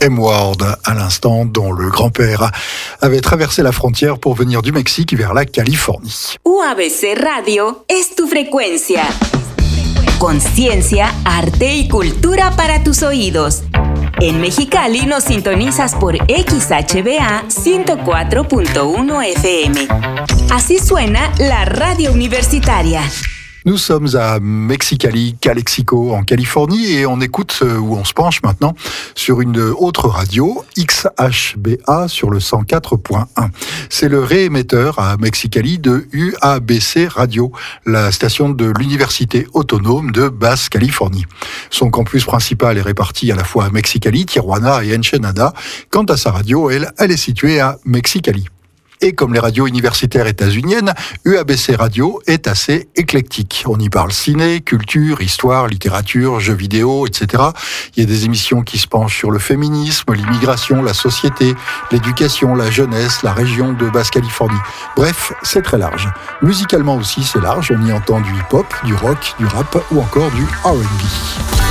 M-Ward, à l'instant, dont le grand-père avait traversé la frontière pour venir du Mexique vers la Californie. UABC Radio es tu frecuencia. Conciencia, arte y cultura para tus oídos. En Mexicali nos sintonizas por XHBA 104.1 FM. Así suena la radio universitaria. Nous sommes à Mexicali, Calexico, en Californie, et on écoute, ou on se penche maintenant, sur une autre radio, XHBA, sur le 104.1. C'est le réémetteur à Mexicali de UABC Radio, la station de l'Université autonome de Basse-Californie. Son campus principal est réparti à la fois à Mexicali, Tijuana et Ensenada. Quant à sa radio, elle est située à Mexicali. Et comme les radios universitaires états-uniennes, UABC Radio est assez éclectique. On y parle ciné, culture, histoire, littérature, jeux vidéo, etc. Il y a des émissions qui se penchent sur le féminisme, l'immigration, la société, l'éducation, la jeunesse, la région de Basse-Californie. Bref, c'est très large. Musicalement aussi, c'est large. On y entend du hip-hop, du rock, du rap ou encore du R&B.